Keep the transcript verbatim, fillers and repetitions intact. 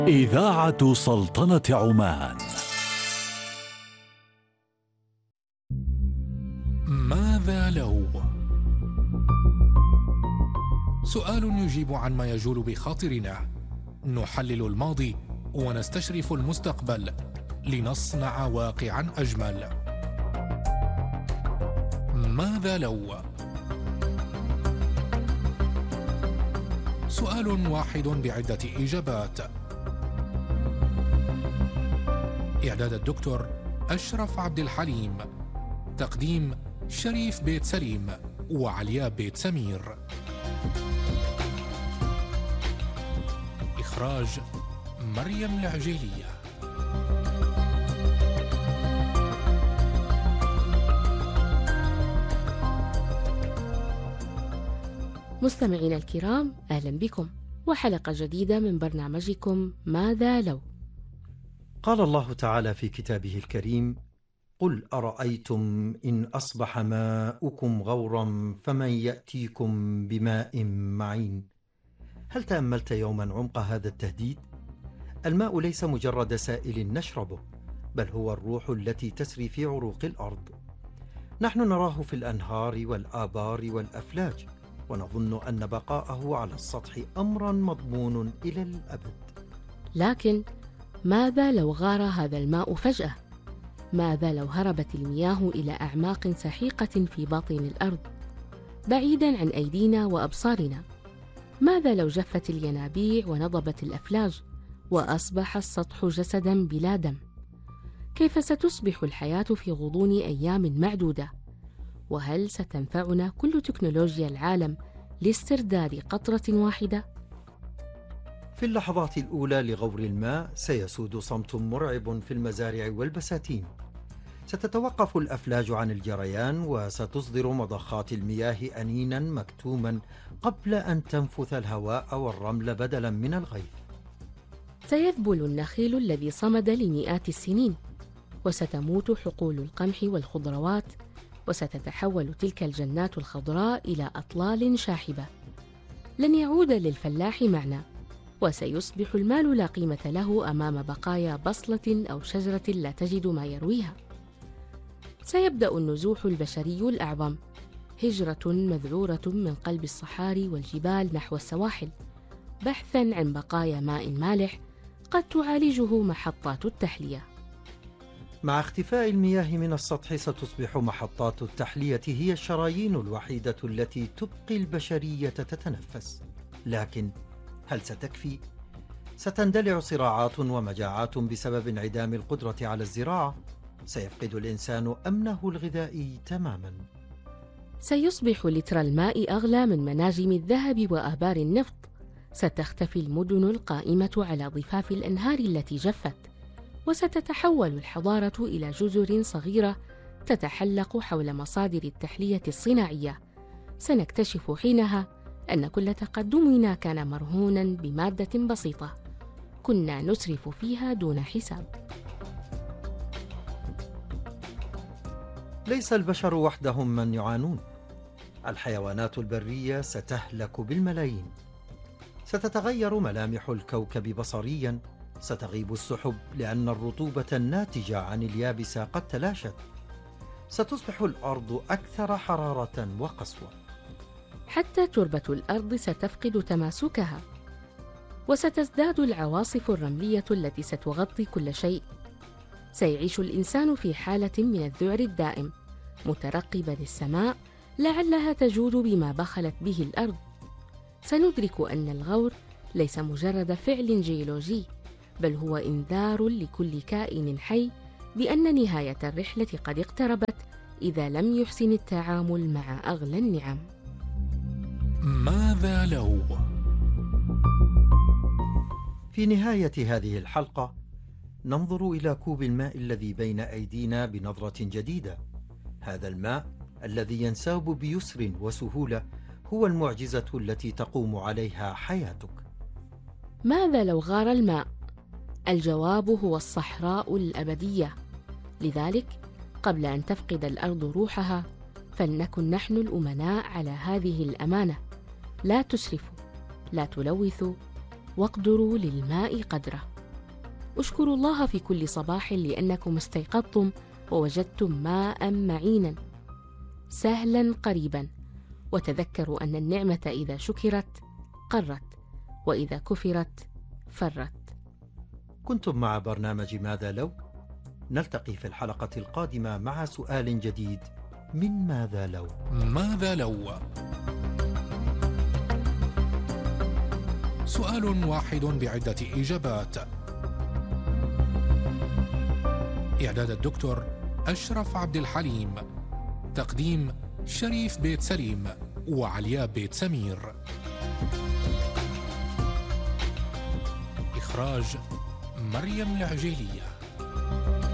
إذاعة سلطنة عمان. ماذا لو؟ سؤال يجيب عن ما يجول بخاطرنا. نحلل الماضي ونستشرف المستقبل لنصنع واقعا أجمل. ماذا لو؟ سؤال واحد بعدة إجابات. إعداد الدكتور أشرف عبد الحليم. تقديم شريف بيت سليم وعلياء بيت سمير. إخراج مريم العجيلية. مستمعينا الكرام، أهلا بكم وحلقة جديدة من برنامجكم ماذا لو. قال الله تعالى في كتابه الكريم: قل أرأيتم إن أصبح ماؤكم غورا فمن يأتيكم بماء معين. هل تأملت يوما عمق هذا التهديد؟ الماء ليس مجرد سائل نشربه، بل هو الروح التي تسري في عروق الأرض. نحن نراه في الأنهار والآبار والأفلاج، ونظن أن بقاءه على السطح أمرا مضمون إلى الأبد. لكن ماذا لو غار هذا الماء فجأة؟ ماذا لو هربت المياه إلى أعماق سحيقة في باطن الأرض بعيداً عن أيدينا وأبصارنا؟ ماذا لو جفت الينابيع ونضبت الأفلاج وأصبح السطح جسداً بلا دم؟ كيف ستصبح الحياة في غضون أيام معدودة؟ وهل ستنفعنا كل تكنولوجيا العالم لاسترداد قطرة واحدة؟ في اللحظات الأولى لغور الماء سيسود صمت مرعب في المزارع والبساتين. ستتوقف الأفلاج عن الجريان، وستصدر مضخات المياه أنينا مكتوما قبل أن تنفث الهواء والرمل بدلا من الغيث. سيذبل النخيل الذي صمد لمئات السنين، وستموت حقول القمح والخضروات، وستتحول تلك الجنات الخضراء إلى أطلال شاحبة. لن يعود للفلاح معنى، وسيصبح المال لا قيمة له أمام بقايا بصلة أو شجرة لا تجد ما يرويها. سيبدأ النزوح البشري الأعظم، هجرة مذعورة من قلب الصحاري والجبال نحو السواحل، بحثاً عن بقايا ماء مالح قد تعالجه محطات التحلية. مع اختفاء المياه من السطح ستصبح محطات التحلية هي الشرايين الوحيدة التي تبقي البشرية تتنفس. لكن هل ستكفي؟ ستندلع صراعات ومجاعات بسبب انعدام القدرة على الزراعة. سيفقد الإنسان أمنه الغذائي تماما. سيصبح لتر الماء أغلى من مناجم الذهب وآبار النفط. ستختفي المدن القائمة على ضفاف الأنهار التي جفت، وستتحول الحضارة إلى جزر صغيرة تتحلق حول مصادر التحلية الصناعية. سنكتشف حينها أن كل تقدمنا كان مرهونا بمادة بسيطة كنا نسرف فيها دون حساب. ليس البشر وحدهم من يعانون. الحيوانات البرية ستهلك بالملايين. ستتغير ملامح الكوكب بصريا. ستغيب السحب لأن الرطوبة الناتجة عن اليابسة قد تلاشت. ستصبح الأرض أكثر حرارة وقسوة. حتى تربة الأرض ستفقد تماسكها، وستزداد العواصف الرملية التي ستغطي كل شيء. سيعيش الإنسان في حالة من الذعر الدائم، مترقبا السماء لعلها تجود بما بخلت به الأرض. سندرك أن الغور ليس مجرد فعل جيولوجي، بل هو إنذار لكل كائن حي بأن نهاية الرحلة قد اقتربت إذا لم يحسن التعامل مع أغلى النعم. ماذا لو؟ في نهاية هذه الحلقة ننظر إلى كوب الماء الذي بين أيدينا بنظرة جديدة. هذا الماء الذي ينساب بيسر وسهولة هو المعجزة التي تقوم عليها حياتك. ماذا لو غار الماء؟ الجواب هو الصحراء الأبدية. لذلك قبل أن تفقد الأرض روحها فلنكن نحن الأمناء على هذه الأمانة: لا تسرفوا، لا تلوثوا، واقدروا للماء قدره. اشكروا الله في كل صباح لأنكم استيقظتم ووجدتم ماء معينا سهلا قريبا، وتذكروا أن النعمة إذا شكرت قرت، وإذا كفرت فرت. كنتم مع برنامج ماذا لو؟ نلتقي في الحلقة القادمة مع سؤال جديد من ماذا لو؟ ماذا لو؟ سؤال واحد بعدة إجابات. إعداد الدكتور أشرف عبد الحليم. تقديم شريف بيت سليم وعلياء بيت سمير. إخراج مريم العجيلية.